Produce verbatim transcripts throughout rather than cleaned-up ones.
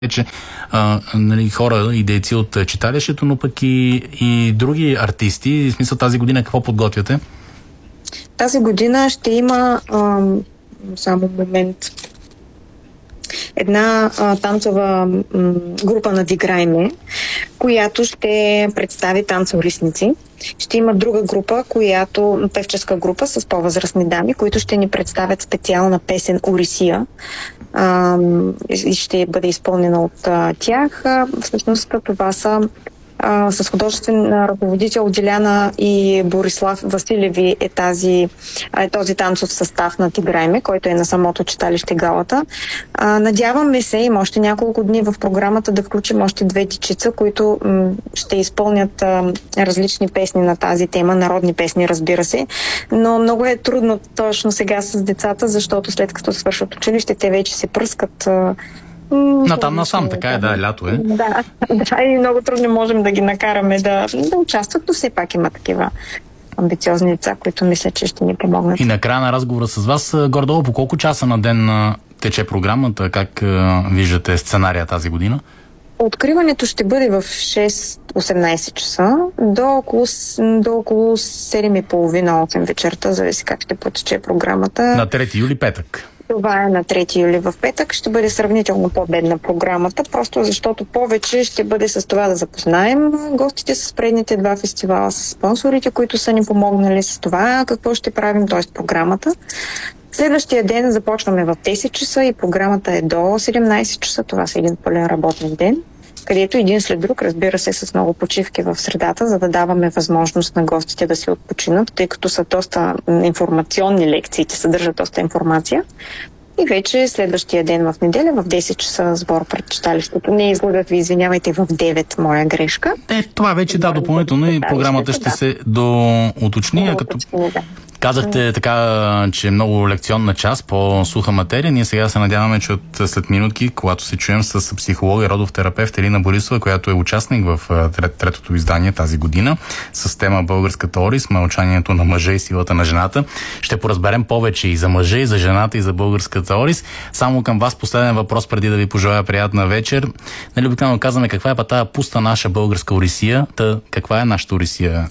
че а, нали, хора и дейци от читалището, но пък и, и други артисти. В смисъл, тази година какво подготвяте? Тази година ще има ам, само момент една а, танцова м, група на Диграйме, която ще представи танцорисници. Ще има друга група, която, певческа група с по-възрастни дами, които ще ни представят специална песен Орисия. А, и ще бъде изпълнена от а, тях. А, всъщност това са а, с художествен ръководител Диляна и Борислав Василеви е, тази, е този танцов състав на Тиграйме, който е на самото читалище Галата. А, надяваме се, има още няколко дни в програмата да включим още две дечица, които м, ще изпълнят а, различни песни на тази тема, народни песни, разбира се, но много е трудно точно сега с децата, защото след като свършат училище, те вече се пръскат. А, На там насам, така е, да, лято е. Да, да, и много трудно можем да ги накараме да, да участват, но все пак има такива амбициозни деца, които мисля, че ще ни помогнат. И накрая на разговора с вас, гордо по колко часа на ден тече програмата? Как виждате сценария тази година? Откриването ще бъде в шест осемнайсет часа до около, до около седем и половина осем вечерта, зависи как ще потече програмата. На трети юли, петък. Това е на трети юли в петък. Ще бъде сравнително по-бедна програмата, просто защото повече ще бъде с това да запознаем гостите с предните два фестивала, с спонсорите, които са ни помогнали с това, какво ще правим, т.е. програмата. Следващия ден започваме в десет часа и програмата е до седемнайсет часа. Това са един пълен работен ден, където един след друг, разбира се, с много почивки в средата, за да даваме възможност на гостите да се отпочинат, тъй като са доста информационни лекции, те съдържат доста информация. И вече следващия ден в неделя, в десет часа сбор пред читалището. Не излагах ви, извинявайте, в девет, моя грешка. Е, това вече, да, допълнително и програмата ще да. се доуточни, да, като... да. Казахте така, че е много лекционна част по суха материя. Ние сега се надяваме, че от след минутки, когато се чуем с психолог и родов терапевт Елина Борисова, която е участник в трет, третото издание тази година, с тема Българската Орис, мълчанието на мъжа и силата на жената. Ще поразберем повече и за мъжа, и за жената, и за Българската Орис. Само към вас последен въпрос, преди да ви пожелая приятна вечер. Нали, обикновено казваме каква е па тая пуста наша българска Орисия. Та каква е нашата Орисия?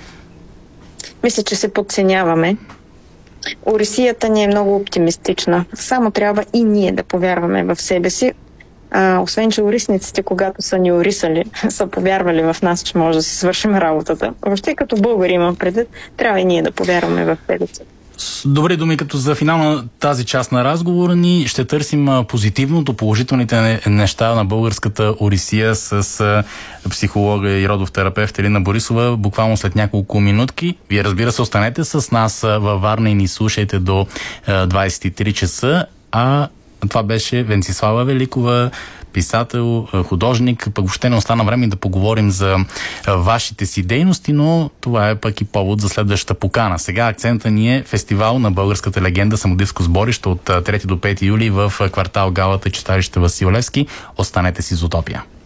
Мисля, че се подценяваме. Орисията ни е много оптимистична. Само трябва и ние да повярваме в себе си. А, освен, че орисниците, когато са ни орисали, са повярвали в нас, че може да си свършим работата. Въобще като българи имам предвид, трябва и ние да повярваме в себе си. Добре думи, като за финал на тази част на разговора ни ще търсим позитивното, положителните неща на българската Орисия с психолога и родов терапевт Елина Борисова буквално след няколко минутки. Вие, разбира се, останете с нас във Варна и ни слушайте до двайсет и три часа, а това беше Венцислава Великова, писател, художник, пък въобще не остана време да поговорим за вашите си дейности, но това е пък и повод за следващата покана. Сега акцента ни е фестивал на българската легенда Самодивско сборище от трети до пети юли в квартал Галата, читалище Васил Левски. Останете си с Утопия.